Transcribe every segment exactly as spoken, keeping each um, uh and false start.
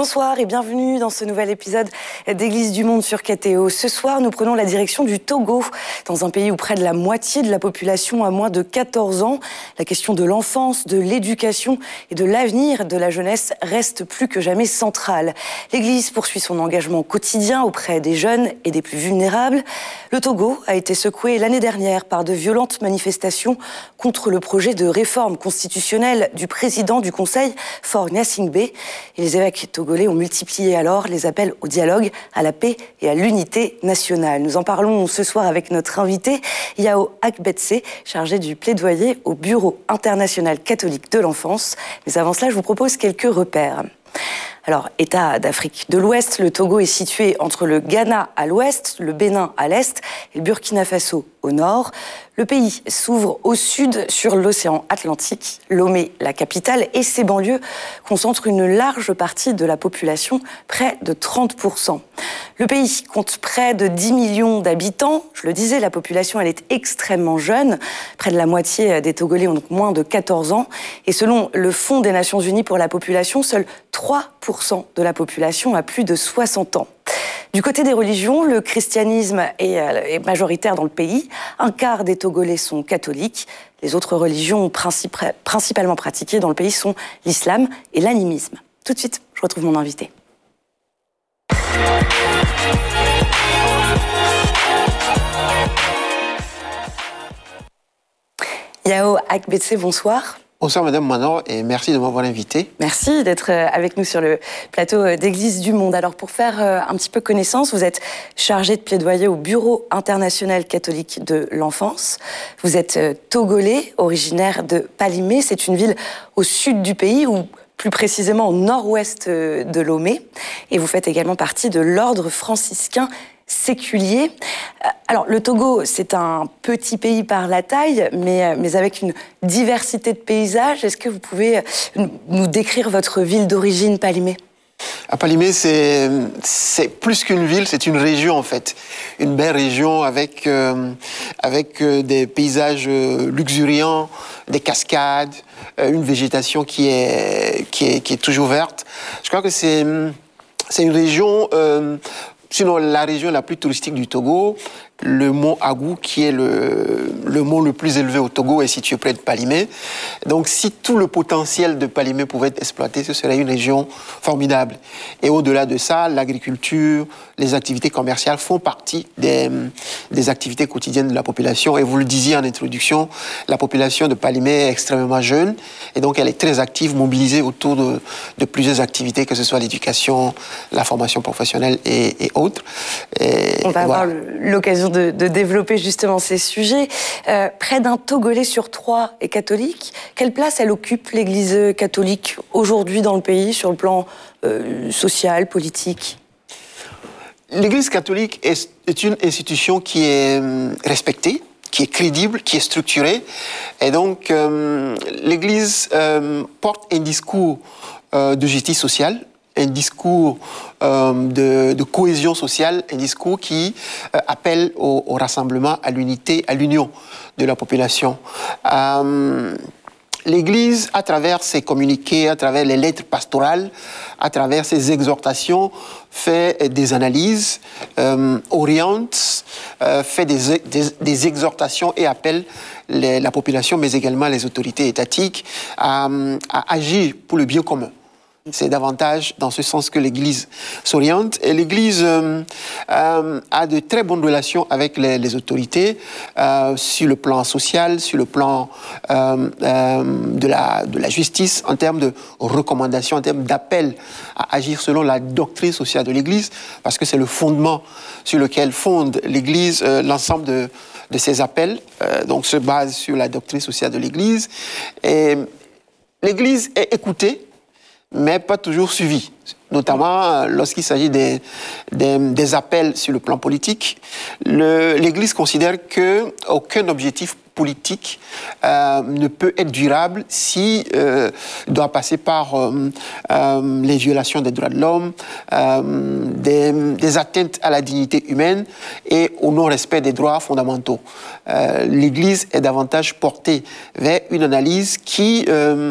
Bonsoir et bienvenue dans ce nouvel épisode d'Église du Monde sur K T O. Ce soir, nous prenons la direction du Togo, dans un pays où près de la moitié de la population a moins de quatorze ans. La question de l'enfance, de l'éducation et de l'avenir de la jeunesse reste plus que jamais centrale. L'Église poursuit son engagement quotidien auprès des jeunes et des plus vulnérables. Le Togo a été secoué l'année dernière par de violentes manifestations contre le projet de réforme constitutionnelle du président du Conseil, Faure Gnassingbé. Et les évêques togolais ont multiplié alors les appels au dialogue, à la paix et à l'unité nationale. Nous en parlons ce soir avec notre invité, Yao Akbetse, chargé du plaidoyer au Bureau international catholique de l'enfance. Mais avant cela, je vous propose quelques repères. Alors, État d'Afrique de l'Ouest, le Togo est situé entre le Ghana à l'ouest, le Bénin à l'est et le Burkina Faso au nord. Le pays s'ouvre au sud sur l'océan Atlantique. Lomé, la capitale, et ses banlieues concentrent une large partie de la population, près de trente pour cent. Le pays compte près de dix millions d'habitants. Je le disais, la population, elle est extrêmement jeune. Près de la moitié des Togolais ont donc moins de quatorze ans. Et selon le Fonds des Nations Unies pour la population, seuls trois pour cent de la population a plus de soixante ans. Du côté des religions, le christianisme est majoritaire dans le pays. Un quart des Togolais sont catholiques. Les autres religions principalement pratiquées dans le pays sont l'islam et l'animisme. Tout de suite, je retrouve mon invité. Yao Akbetse, bonsoir. Bonsoir Madame Manor et merci de m'avoir invité. Merci d'être avec nous sur le plateau d'Église du Monde. Alors pour faire un petit peu connaissance, vous êtes chargé de plaidoyer au Bureau international catholique de l'enfance. Vous êtes togolais, originaire de Palimé. C'est une ville au sud du pays, ou plus précisément au nord-ouest de Lomé. Et vous faites également partie de l'ordre franciscain séculier. Alors, le Togo, c'est un petit pays par la taille, mais, mais avec une diversité de paysages. Est-ce que vous pouvez nous décrire votre ville d'origine, Palimé ? À Palimé, c'est, c'est plus qu'une ville, c'est une région en fait. Une belle région avec, euh, avec euh, des paysages luxuriants, des cascades, euh, une végétation qui est, qui est, qui est toujours verte. Je crois que c'est, c'est une région... Euh, Sinon, la région la plus touristique du Togo, le mont Agou, qui est le, le mont le plus élevé au Togo, est situé près de Palimé. Donc, si tout le potentiel de Palimé pouvait être exploité, ce serait une région formidable. Et au-delà de ça, l'agriculture, les activités commerciales font partie des, des activités quotidiennes de la population. Et vous le disiez en introduction, la population de Palimé est extrêmement jeune. Et donc, elle est très active, mobilisée autour de, de plusieurs activités, que ce soit l'éducation, la formation professionnelle et, et autres. Et On va voilà. avoir l'occasion de, de développer justement ces sujets. Euh, près d'un Togolais sur trois est catholique. Quelle place elle occupe l'Église catholique aujourd'hui dans le pays, sur le plan euh, social, politique ? L'Église catholique est, est une institution qui est respectée, qui est crédible, qui est structurée. Et donc, euh, l'Église euh, porte un discours euh, de justice sociale, un discours euh, de, de cohésion sociale, un discours qui euh, appelle au, au rassemblement, à l'unité, à l'union de la population. Euh, L'Église, à travers ses communiqués, à travers les lettres pastorales, à travers ses exhortations, fait des analyses, euh, oriente, euh, fait des, des, des exhortations et appelle les, la population, mais également les autorités étatiques, à, à agir pour le bien commun. C'est davantage dans ce sens que l'Église s'oriente. Et l'Église euh, euh, a de très bonnes relations avec les, les autorités euh, sur le plan social, sur le plan euh, euh, de, la, de la justice, en termes de recommandations, en termes d'appel à agir selon la doctrine sociale de l'Église, parce que c'est le fondement sur lequel fonde l'Église, euh, l'ensemble de, de ses appels, euh, donc se base sur la doctrine sociale de l'Église. Et l'Église est écoutée, mais pas toujours suivi, notamment lorsqu'il s'agit des, des, des appels sur le plan politique. Le, L'Église considère qu'aucun objectif politique euh, ne peut être durable si euh, doit passer par euh, euh, les violations des droits de l'homme, euh, des, des atteintes à la dignité humaine et au non-respect des droits fondamentaux. Euh, L'Église est davantage portée vers une analyse qui euh,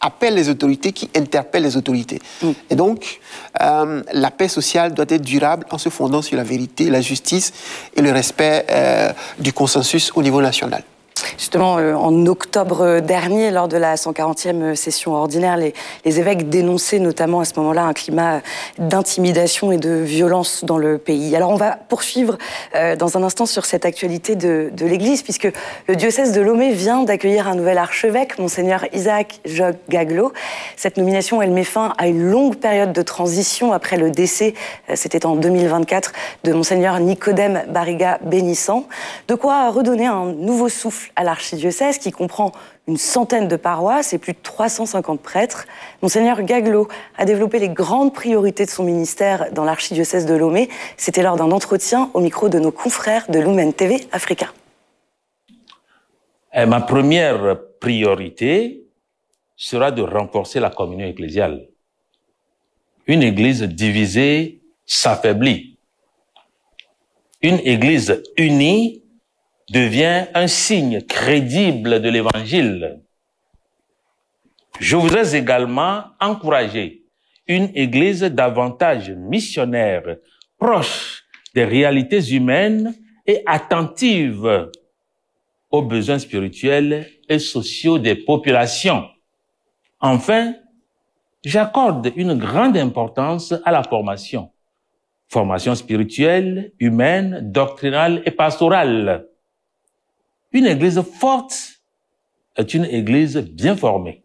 appelle les autorités, qui interpelle les autorités. Mm. Et donc, euh, la paix sociale doit être durable en se fondant sur la vérité, la justice et le respect euh, du consensus au niveau national. Justement, euh, en octobre dernier, lors de la cent quarantième session ordinaire, les, les évêques dénonçaient notamment à ce moment-là un climat d'intimidation et de violence dans le pays. Alors on va poursuivre euh, dans un instant sur cette actualité de, de l'Église, puisque le diocèse de Lomé vient d'accueillir un nouvel archevêque, Monseigneur Isaac Jogues Gaglo. Cette nomination, elle met fin à une longue période de transition après le décès, euh, c'était en deux mille vingt-quatre, de Monseigneur Nicodème Barriga Bénissant. De quoi redonner un nouveau souffle à l'archidiocèse qui comprend une centaine de paroisses et plus de trois cent cinquante prêtres. Monseigneur Gaglo a développé les grandes priorités de son ministère dans l'archidiocèse de Lomé. C'était lors d'un entretien au micro de nos confrères de Lumen T V Africa. Et ma première priorité sera de renforcer la communion ecclésiale. Une église divisée s'affaiblit. Une église unie devient un signe crédible de l'Évangile. Je voudrais également encourager une église davantage missionnaire, proche des réalités humaines et attentive aux besoins spirituels et sociaux des populations. Enfin, j'accorde une grande importance à la formation. Formation spirituelle, humaine, doctrinale et pastorale. Une église forte est une église bien formée.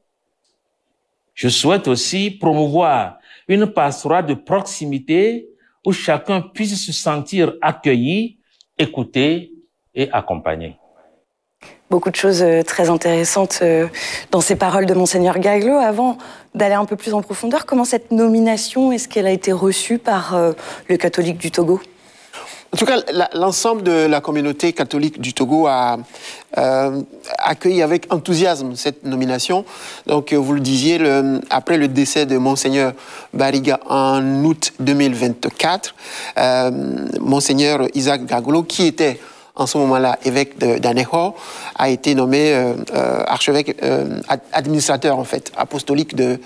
Je souhaite aussi promouvoir une pastorale de proximité où chacun puisse se sentir accueilli, écouté et accompagné. Beaucoup de choses très intéressantes dans ces paroles de Monseigneur Gaglo. Avant d'aller un peu plus en profondeur, comment cette nomination, est-ce qu'elle a été reçue par le catholique du Togo ? En tout cas, l'ensemble de la communauté catholique du Togo a euh, accueilli avec enthousiasme cette nomination. Donc, vous le disiez, le, après le décès de Monseigneur Barriga en août deux mille vingt-quatre, euh, Monseigneur Isaac Gaglo, qui était en ce moment-là évêque d'Anéhor, a été nommé euh, euh, archevêque, euh, administrateur en fait, apostolique de,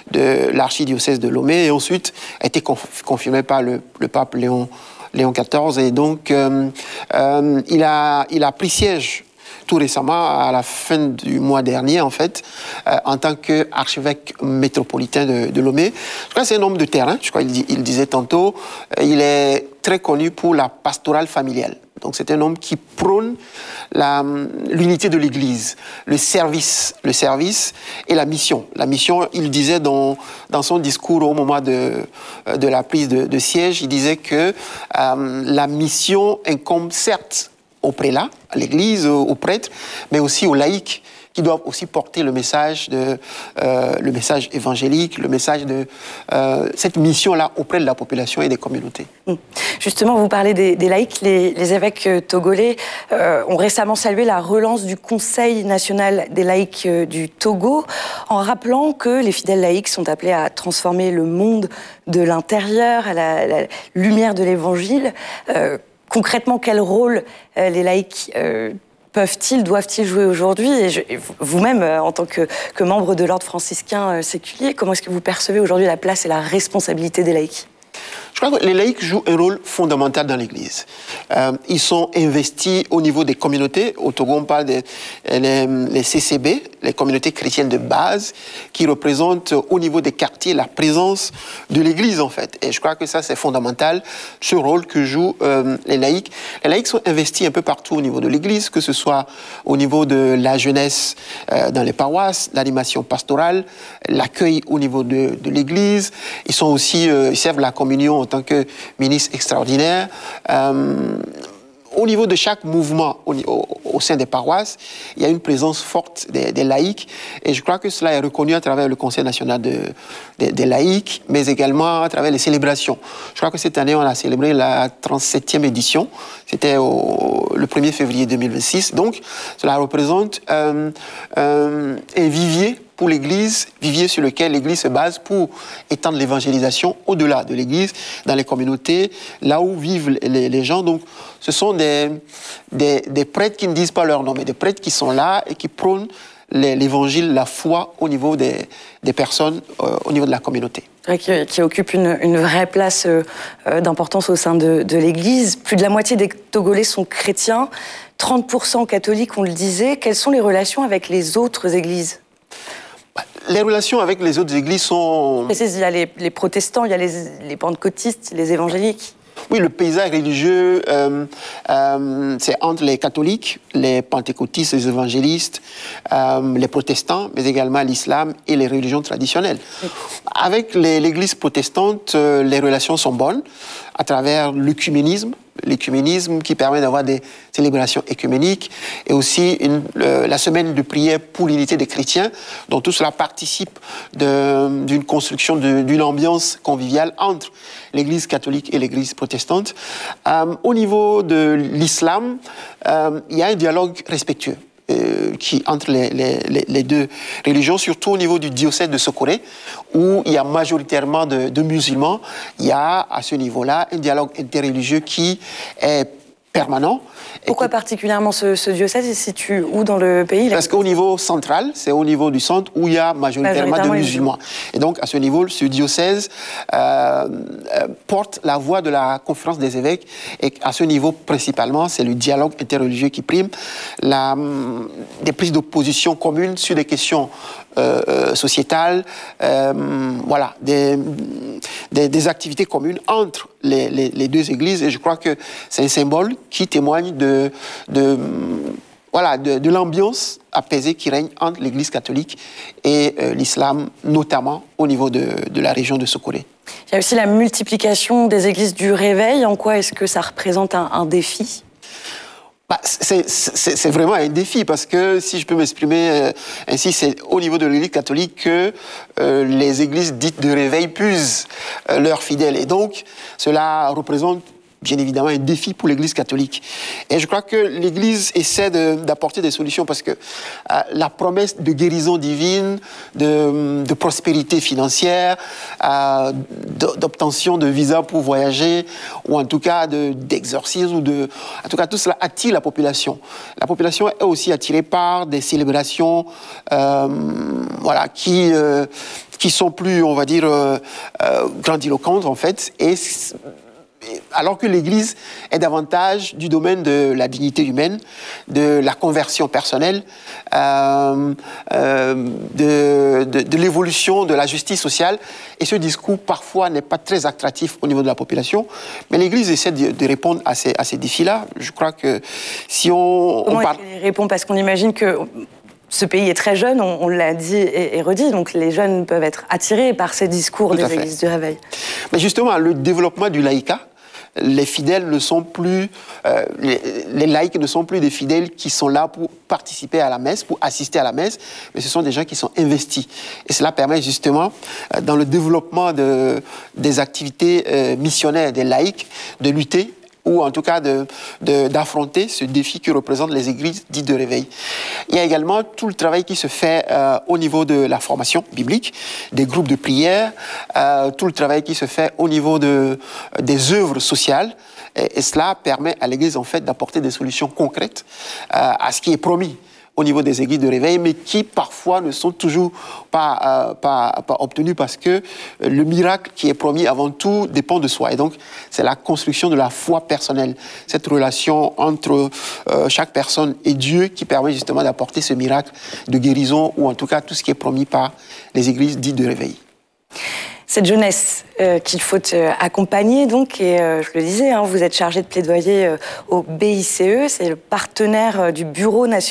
de l'archidiocèse de Lomé, et ensuite a été conf confirmé par le, le pape Léon Léon quatorze, et donc euh, euh, il, a, il a pris siège tout récemment, à la fin du mois dernier, en fait, euh, en tant qu'archevêque métropolitain de, de Lomé. Je crois que c'est un homme de terrain, je crois qu'il il disait tantôt, euh, il est très connu pour la pastorale familiale. Donc c'est un homme qui prône l'unité de l'Église, le service, le service et la mission. La mission, il disait dans, dans son discours au moment de, de la prise de, de siège, il disait que euh, la mission incombe certes aux prélats, à l'Église, aux prêtres, mais aussi aux laïcs, qui doivent aussi porter le message, de, euh, le message évangélique, le message de euh, cette mission-là auprès de la population et des communautés. Justement, vous parlez des, des laïcs. Les, les évêques togolais euh, ont récemment salué la relance du Conseil national des laïcs euh, du Togo, en rappelant que les fidèles laïcs sont appelés à transformer le monde de l'intérieur, à la, la lumière de l'Évangile. Euh, concrètement, quel rôle euh, les laïcs euh, peuvent-ils, doivent-ils jouer aujourd'hui? Et vous-même, en tant que, que membre de l'ordre franciscain séculier, comment est-ce que vous percevez aujourd'hui la place et la responsabilité des laïcs? Je crois que les laïcs jouent un rôle fondamental dans l'Église. Euh, ils sont investis au niveau des communautés. Au Togo, on parle des les, les C C B, les communautés chrétiennes de base, qui représentent au niveau des quartiers la présence de l'Église, en fait. Et je crois que ça, c'est fondamental, ce rôle que jouent euh, les laïcs. Les laïcs sont investis un peu partout au niveau de l'Église, que ce soit au niveau de la jeunesse euh, dans les paroisses, l'animation pastorale, l'accueil au niveau de, de l'Église. Ils sont aussi, euh, ils servent la communion en tant que ministre extraordinaire. Euh, au niveau de chaque mouvement au, au, au sein des paroisses, il y a une présence forte des, des laïcs, et je crois que cela est reconnu à travers le Conseil national de, de, des laïcs, mais également à travers les célébrations. Je crois que cette année, on a célébré la trente-septième édition, c'était le premier février deux mille vingt-six, donc cela représente euh, euh, un vivier pour l'Église, vivier sur lequel l'Église se base pour étendre l'évangélisation au-delà de l'Église, dans les communautés, là où vivent les, les gens. Donc, ce sont des, des, des prêtres qui ne disent pas leur nom, mais des prêtres qui sont là et qui prônent l'évangile, la foi au niveau des, des personnes, euh, au niveau de la communauté. Qui, qui occupe une, une vraie place euh, d'importance au sein de, de l'Église. Plus de la moitié des Togolais sont chrétiens, trente pour cent catholiques, on le disait. Quelles sont les relations avec les autres églises ? Les relations avec les autres églises sont... Il y a les, les protestants, il y a les, les pentecôtistes, les évangéliques. Oui, le paysage religieux, euh, euh, c'est entre les catholiques, les pentecôtistes, les évangélistes, euh, les protestants, mais également l'islam et les religions traditionnelles. Oui. Avec l'Église protestante, euh, les relations sont bonnes à travers l'œcuménisme, l'écuménisme qui permet d'avoir des célébrations écuméniques et aussi une, euh, la semaine de prière pour l'unité des chrétiens, dont tout cela participe d'une construction d'une ambiance conviviale entre l'Église catholique et l'Église protestante. Euh, au niveau de l'islam, euh, il y a un dialogue respectueux euh, qui, entre les, les, les deux religions, surtout au niveau du diocèse de Sokoré, où il y a majoritairement de, de musulmans. Il y a à ce niveau-là un dialogue interreligieux qui est permanent. Pourquoi qui... particulièrement ce, ce diocèse se situe où dans le pays? Parce qu'au niveau central, c'est au niveau du centre où il y a majoritairement, majoritairement de musulmans. Et donc, à ce niveau, ce diocèse euh, euh, porte la voix de la conférence des évêques. Et à ce niveau, principalement, c'est le dialogue interreligieux qui prime, la, des prises d'opposition communes sur des questions euh, euh, sociétales, euh, voilà, des, des, des activités communes entre les, les, les deux églises. Et je crois que c'est un symbole qui témoigne de, de, voilà, de, de l'ambiance apaisée qui règne entre l'Église catholique et euh, l'islam, notamment au niveau de, de la région de Sokoré. Il y a aussi la multiplication des églises du réveil. En quoi est-ce que ça représente un, un défi ? Bah, c'est vraiment un défi parce que, si je peux m'exprimer euh, ainsi, c'est au niveau de l'Église catholique que euh, les églises dites de réveil puisent euh, leurs fidèles. Et donc, cela représente bien évidemment un défi pour l'Église catholique. Et je crois que l'Église essaie d'apporter de, des solutions parce que euh, la promesse de guérison divine, de, de prospérité financière, euh, d'obtention de visa pour voyager, ou en tout cas d'exorcisme, ou de, en tout cas tout cela attire la population. La population est aussi attirée par des célébrations, euh, voilà, qui euh, qui sont plus, on va dire, euh, euh, grandiloquentes en fait, et alors que l'Église est davantage du domaine de la dignité humaine, de la conversion personnelle, euh, euh, de, de, de l'évolution de la justice sociale. Et ce discours, parfois, n'est pas très attractif au niveau de la population. Mais l'Église essaie de, de répondre à ces, à ces défis-là. Je crois que si on... Comment on parle... elle répond? Parce qu'on imagine que... Ce pays est très jeune, on, on l'a dit et, et redit, donc les jeunes peuvent être attirés par ces discours des églises du réveil. Mais justement, le développement du laïcat, les fidèles ne sont plus, euh, les, les laïcs ne sont plus des fidèles qui sont là pour participer à la messe, pour assister à la messe, mais ce sont des gens qui sont investis. Et cela permet justement, euh, dans le développement de, des activités euh, missionnaires des laïcs, de lutter, ou en tout cas d'affronter ce défi que représentent les églises dites de réveil. Il y a également tout le travail qui se fait euh, au niveau de la formation biblique, des groupes de prière, euh, tout le travail qui se fait au niveau de, des œuvres sociales, et, et cela permet à l'Église en fait d'apporter des solutions concrètes euh, à ce qui est promis au niveau des églises de réveil, mais qui parfois ne sont toujours pas, euh, pas, pas obtenus parce que le miracle qui est promis avant tout dépend de soi. Et donc, c'est la construction de la foi personnelle, cette relation entre euh, chaque personne et Dieu qui permet justement d'apporter ce miracle de guérison, ou en tout cas tout ce qui est promis par les églises dites de réveil. Cette jeunesse euh, qu'il faut euh, accompagner, donc, et euh, je le disais, hein, vous êtes chargé de plaidoyer euh, au B I C E, c'est le partenaire euh, du Bureau national